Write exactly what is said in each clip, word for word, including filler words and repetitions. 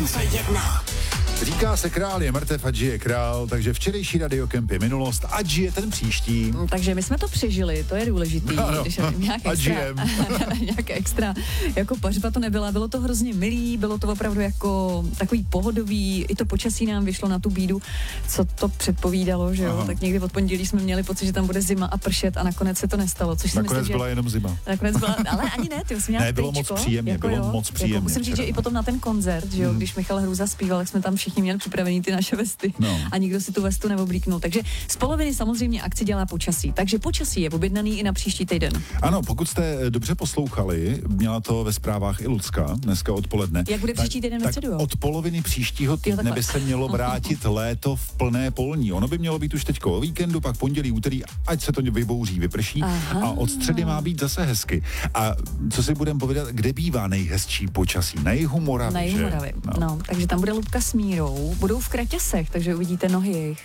Frekvence jedna. Říká se král je mrtev, ať žije král, takže včerejší radiokemp je minulost, ať žije ten příští. Mm, takže my jsme to přežili, to je důležitý. Ano, když nějak ať extra, žijem. nějak extra, jako pařba to nebyla, bylo to hrozně milý, bylo to opravdu jako takový pohodový, i to počasí nám vyšlo na tu bídu, co to předpovídalo, že jo, Aha. tak někdy od pondělí jsme měli pocit, že tam bude zima a pršet a nakonec se to nestalo, což si Nakonec myslím, byla že... jenom zima. Nakonec byla, ale ani ne, ty jsi měla Ne, bylo moc tričko, příjemně, jako bylo jo, moc příjemně Jako, musím říct, včera. že i potom na ten koncert, že jo, Hmm. když Michal Hruza zpíval, tak jsme tam všichni měli připravený ty naše vesty No. a nikdo si tu vestu neoblíknul. Takže z poloviny samozřejmě akci dělá počasí. Takže počasí je objednaný i na příští týden. Ano, pokud jste dobře poslouchali, měla to ve zprávách i Lucka dneska odpoledne. Jak bude příští týden ve tak středu, jo? od poloviny příštího týdne takhle. by se mělo vrátit léto v plné polní. Ono by mělo být už teďko o víkendu, pak pondělí, úterý, ať se to vybouří, vyprší. Aha. A od středy má být zase hezky. A co si budeme povědat, kde bývá nejhezčí počasí? Na jihu Moravy, Na jihu že? Moravy. No. No. takže tam bude Lubka s Mírou. Budou v Kratěsech, takže uvidíte nohy jejich.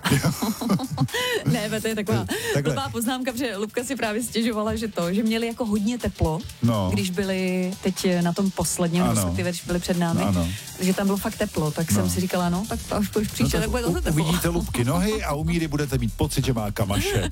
Ne, to je taková Takhle. blbá poznámka, protože Lubka si právě stěžovala, že to, že měli jako hodně teplo, No. když byli teď na tom posledním, Ano. respektive, když byli před námi, Ano. že tam bylo fakt teplo, tak No. jsem si říkala, no, tak to až už No příště, tak tak bude u- zase teplo. uvidíte Lubky nohy a u Míry budete mít pocit, že má kamaše.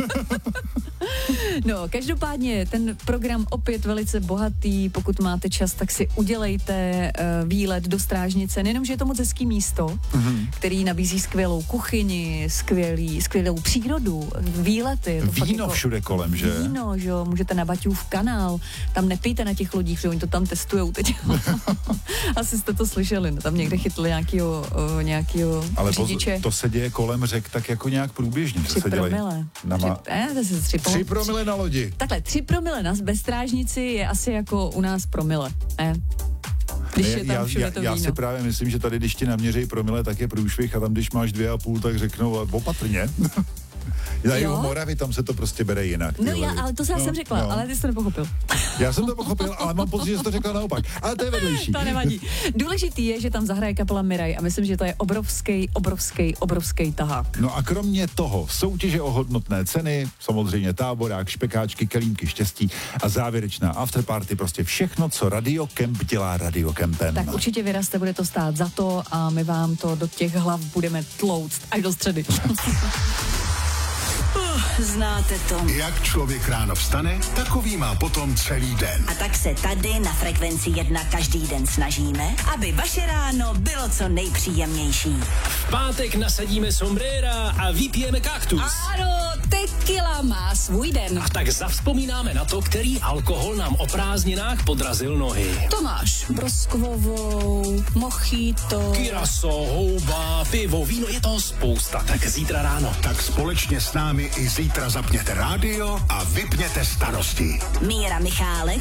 No, každopádně ten program opět velice bohatý, pokud máte čas, tak si udělejte uh, výlet do Strážnice, nejenom, že je to moc hezký místo, mm-hmm. který nabízí skvělou kuchyni, skvělý, skvělou přírodu, výlety. Je to fakt Víno jako všude kolem, že? Víno, že jo, můžete na Baťův kanál, tam nepijte na těch lodích, že oni to tam testujou teď. Asi jste to slyšeli, no, tam někde chytli nějakýho, uh, nějakýho Ale řidiče. poz, to se děje kolem řek tak jako nějak průběžně. Tři se dělají. promile. Na Tři, ma- eh, to se tři, Tři promile na lodi. Takhle, tři promile na bezstrážnici je asi jako u nás promile, ne? Když je tam já, všude já, to já víno. si právě myslím, že tady, když ti naměří promile, tak je průšvih a tam, když máš dvě a půl, tak řeknou a opatrně. Na jihu Moravy, tam se to prostě bere jinak. No tyhle. já, ale to já No, jsem řekla, no. ale ty jsi to nepochopil. Já jsem to pochopil, ale mám pocit, že jsi to řekla naopak. Ale to je vedlejší. To nevadí. Důležitý je, že tam zahraje kapela Miraj a myslím, že to je obrovský, obrovský, obrovský tahák. No a kromě toho soutěže o hodnotné ceny, samozřejmě táborák, špekáčky, kelímky štěstí a závěrečná afterparty, prostě všechno, co Radio Kemp dělá Radio Kempem. Tak určitě vyrazte, bude to stát za to a my vám to do těch hlav budeme tlouct až do středy. Znáte to. Jak člověk ráno vstane, takový má potom celý den. A tak se tady na Frekvenci jedna každý den snažíme, aby vaše ráno bylo co nejpříjemnější. V pátek nasadíme sombréra a vypijeme kaktus. Ano, tequila má svůj den. A tak zavzpomínáme na to, který alkohol nám o prázdninách podrazil nohy. Tomáš, broskvovou, mojito. Kyraso, houba, pivo, víno, je toho spousta. Tak zítra ráno. Tak společně s námi i zítra zapněte rádio a vypněte starosti. Míra Michálek